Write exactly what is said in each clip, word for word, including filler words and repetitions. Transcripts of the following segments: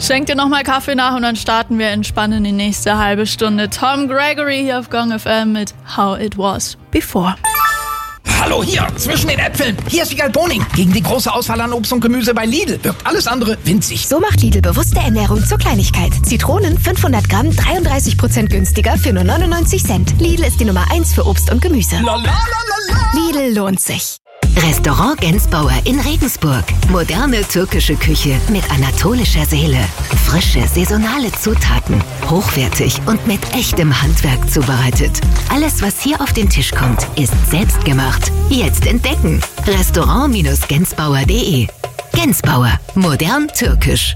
Schenk dir nochmal Kaffee nach und dann starten wir entspannt in die nächste halbe Stunde. Tom Gregory hier auf Gong F M mit How It Was Before. Hallo hier, zwischen den Äpfeln. Hier ist Wiegald Boning. Gegen die große Auswahl an Obst und Gemüse bei Lidl wirkt alles andere winzig. So macht Lidl bewusste Ernährung zur Kleinigkeit. Zitronen fünfhundert Gramm, dreiunddreißig Prozent günstiger für nur neunundneunzig Cent. Lidl ist die Nummer eins für Obst und Gemüse. La, la, la, la, la. Lidl lohnt sich. Restaurant Gensbauer in Regensburg. Moderne türkische Küche mit anatolischer Seele. Frische, saisonale Zutaten. Hochwertig und mit echtem Handwerk zubereitet. Alles, was hier auf den Tisch kommt, ist selbstgemacht. Jetzt entdecken. Restaurant Gensbauer punkt de. Gensbauer. Modern türkisch.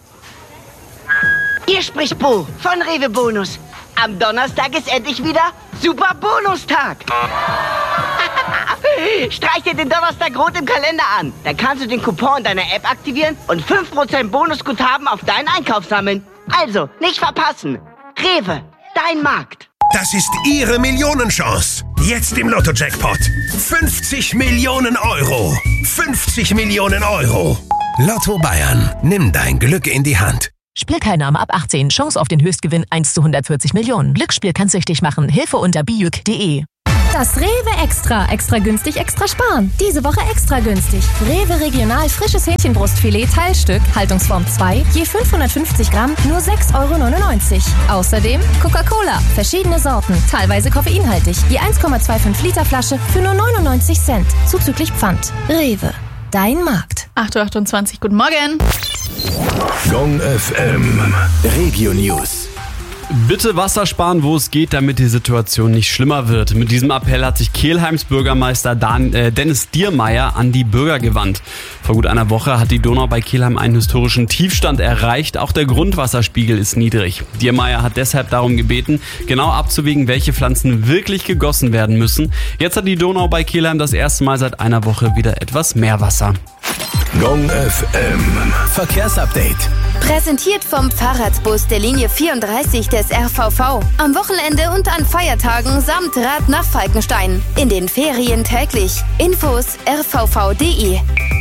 Hier spricht Bo von Rewe Bonus. Am Donnerstag ist endlich wieder Super Bonustag. Streich dir den Donnerstag rot im Kalender an. Dann kannst du den Coupon in deiner App aktivieren und fünf Prozent Bonusguthaben auf deinen Einkauf sammeln. Also, nicht verpassen. Rewe, dein Markt. Das ist Ihre Millionenchance. Jetzt im Lotto-Jackpot. fünfzig Millionen Euro. fünfzig Millionen Euro. Lotto Bayern. Nimm dein Glück in die Hand. Spielteilnahme ab achtzehn. Chance auf den Höchstgewinn eins zu hundertvierzig Millionen. Glücksspiel kann süchtig machen. Hilfe unter bijuk punkt de. Das Rewe Extra. Extra günstig, extra sparen. Diese Woche extra günstig. Rewe Regional frisches Hähnchenbrustfilet Teilstück, Haltungsform zwei, je fünfhundertfünfzig Gramm, nur sechs Euro neunundneunzig. Außerdem Coca-Cola, verschiedene Sorten, teilweise koffeinhaltig, je eins Komma fünfundzwanzig Liter Flasche für nur neunundneunzig Cent, zuzüglich Pfand. Rewe, dein Markt. acht Uhr achtundzwanzig, guten Morgen. Gong F M. Regio News. Bitte Wasser sparen, wo es geht, damit die Situation nicht schlimmer wird. Mit diesem Appell hat sich Kelheims Bürgermeister Dan, äh, Dennis Diermeier an die Bürger gewandt. Vor gut einer Woche hat die Donau bei Kelheim einen historischen Tiefstand erreicht. Auch der Grundwasserspiegel ist niedrig. Diermeier hat deshalb darum gebeten, genau abzuwägen, welche Pflanzen wirklich gegossen werden müssen. Jetzt hat die Donau bei Kelheim das erste Mal seit einer Woche wieder etwas mehr Wasser. Gong F M. Verkehrsupdate. Präsentiert vom Fahrradbus der Linie vierunddreißig des R V V. Am Wochenende und an Feiertagen samt Rad nach Falkenstein. In den Ferien täglich. Infos r v v punkt de.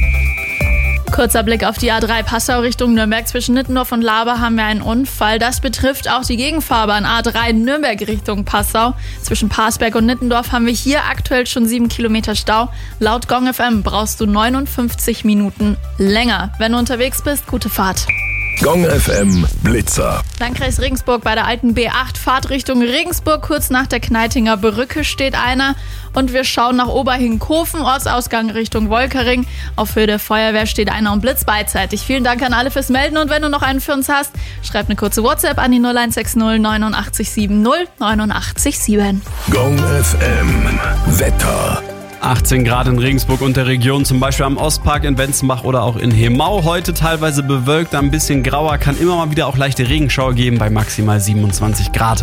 Kurzer Blick auf die A drei Passau Richtung Nürnberg. Zwischen Nittendorf und Laber haben wir einen Unfall. Das betrifft auch die Gegenfahrbahn A drei Nürnberg Richtung Passau. Zwischen Parsberg und Nittendorf haben wir hier aktuell schon sieben Kilometer Stau. Laut Gong F M brauchst du neunundfünfzig Minuten länger. Wenn du unterwegs bist, gute Fahrt. Gong F M Blitzer. Landkreis Regensburg bei der alten B acht, Fahrt Richtung Regensburg. Kurz nach der Kneitinger Brücke steht einer. Und wir schauen nach Oberhinkhofen, Ortsausgang Richtung Wolkering. Auf Höhe der Feuerwehr steht einer und Blitz beidseitig. Vielen Dank an alle fürs Melden. Und wenn du noch einen für uns hast, schreib eine kurze WhatsApp an die null eins sechs null neunundachtzig sieben null neunundachtzig sieben. Gong F M Wetter. achtzehn Grad in Regensburg und der Region, zum Beispiel am Ostpark in Wenzenbach oder auch in Hemau. Heute teilweise bewölkt, ein bisschen grauer, kann immer mal wieder auch leichte Regenschauer geben bei maximal siebenundzwanzig Grad.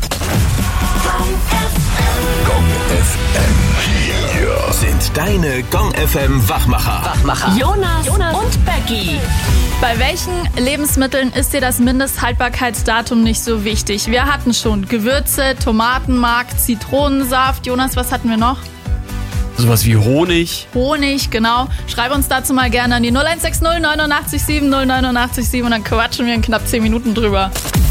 Gong F M. Hier sind deine Gong F M Wachmacher. Wachmacher. Jonas, Jonas und Becky. Bei welchen Lebensmitteln ist dir das Mindesthaltbarkeitsdatum nicht so wichtig? Wir hatten schon Gewürze, Tomatenmark, Zitronensaft. Jonas, was hatten wir noch? Sowas wie Honig. Honig, genau. Schreib uns dazu mal gerne an die null eins sechs null neunundachtzig sieben null neunundachtzig sieben und dann quatschen wir in knapp zehn Minuten drüber.